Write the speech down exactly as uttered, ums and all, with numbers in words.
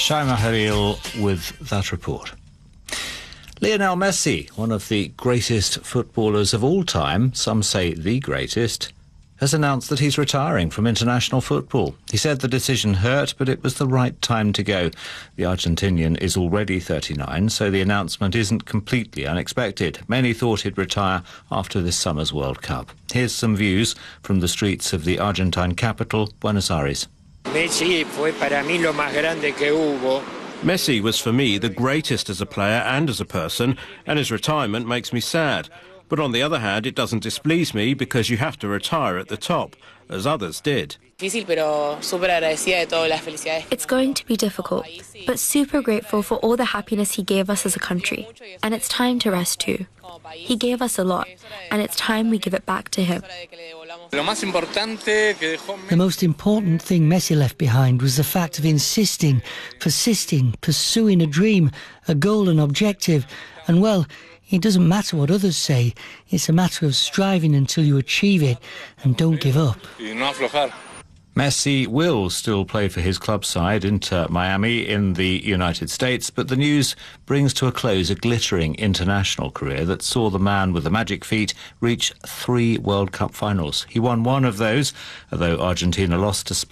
Shaima Haril with that report. Lionel Messi, one of the greatest footballers of all time, some say the greatest, has announced that he's retiring from international football. He said the decision hurt, but it was the right time to go. The Argentinian is already thirty-nine, so the announcement isn't completely unexpected. Many thought he'd retire after this summer's World Cup. Here's some views from the streets of the Argentine capital, Buenos Aires. Messi fue para mí lo más grande que hubo. Messi was for me the greatest as a player and as a person, and his retirement makes me sad. But on the other hand, it doesn't displease me because you have to retire at the top, as others did. It's going to be difficult, but super grateful for all the happiness he gave us as a country. And it's time to rest too. He gave us a lot, and it's time we give it back to him. The most important thing Messi left behind was the fact of insisting, persisting, pursuing a dream, a goal, an objective. And well, it doesn't matter what others say. It's a matter of striving until you achieve it and don't give up. Messi will still play for his club side, Inter Miami, in the United States, but the news brings to a close a glittering international career that saw the man with the magic feet reach three World Cup finals. He won one of those, although Argentina lost to Spain.